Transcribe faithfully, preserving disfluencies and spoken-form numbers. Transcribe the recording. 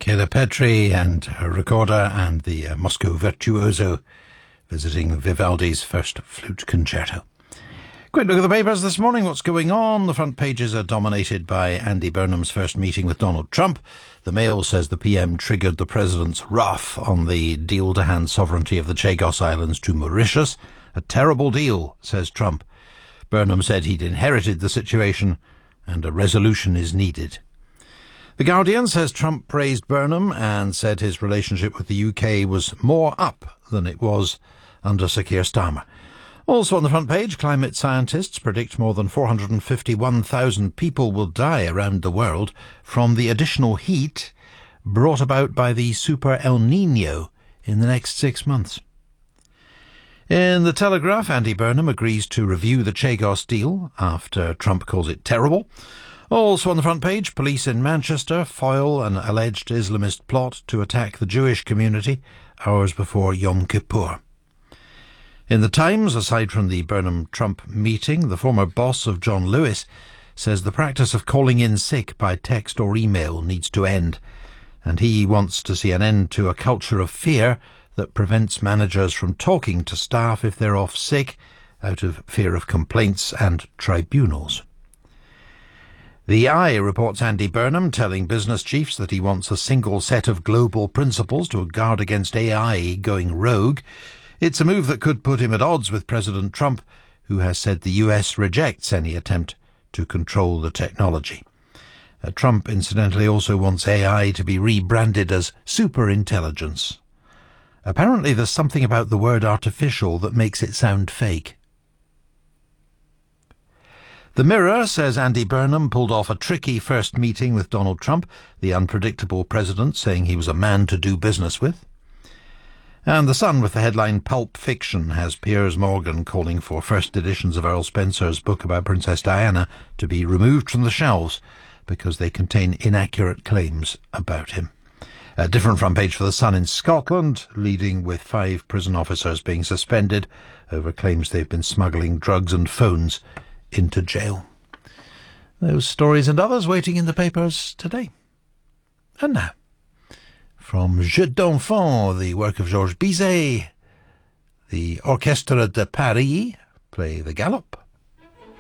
Michaela Petri and her recorder, and the uh, Moscow virtuoso visiting Vivaldi's first flute concerto. Quick look at the papers this morning. What's going on? The front pages are dominated by Andy Burnham's first meeting with Donald Trump. The Mail says the P M triggered the president's wrath on the deal to hand sovereignty of the Chagos Islands to Mauritius. A terrible deal, says Trump. Burnham said he'd inherited the situation and a resolution is needed. The Guardian says Trump praised Burnham and said his relationship with the U K was more up than it was under Sir Keir Starmer. Also on the front page, climate scientists predict more than four hundred fifty-one thousand people will die around the world from the additional heat brought about by the Super El Nino in the next six months. In the Telegraph, Andy Burnham agrees to review the Chagos deal after Trump calls it terrible. Also on the front page, police in Manchester foil an alleged Islamist plot to attack the Jewish community hours before Yom Kippur. In the Times, aside from the Burnham-Trump meeting, the former boss of John Lewis says the practice of calling in sick by text or email needs to end, and he wants to see an end to a culture of fear that prevents managers from talking to staff if they're off sick out of fear of complaints and tribunals. The Eye reports Andy Burnham telling business chiefs that he wants a single set of global principles to guard against A I going rogue. It's a move that could put him at odds with President Trump, who has said the U S rejects any attempt to control the technology. Uh, Trump, incidentally, also wants A I to be rebranded as superintelligence. Apparently there's something about the word artificial that makes it sound fake. The Mirror says Andy Burnham pulled off a tricky first meeting with Donald Trump, the unpredictable president saying he was a man to do business with. And The Sun, with the headline Pulp Fiction, has Piers Morgan calling for first editions of Earl Spencer's book about Princess Diana to be removed from the shelves because they contain inaccurate claims about him. A different front page for The Sun in Scotland, leading with five prison officers being suspended over claims they've been smuggling drugs and phones into jail. Those stories and others waiting in the papers today. And now, from Jeux d'Enfants, the work of Georges Bizet, the Orchestre de Paris play the Galop.